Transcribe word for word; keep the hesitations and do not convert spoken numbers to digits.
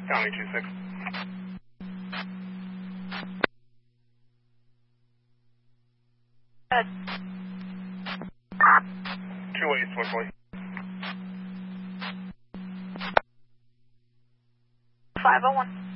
County two six. Good. Two eight swiftly. five oh one.